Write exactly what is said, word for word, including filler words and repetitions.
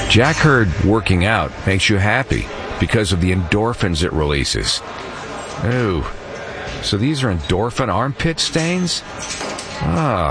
Jack heard working out makes you happy because of the endorphins it releases. Ooh, so these are endorphin armpit stains? Ah,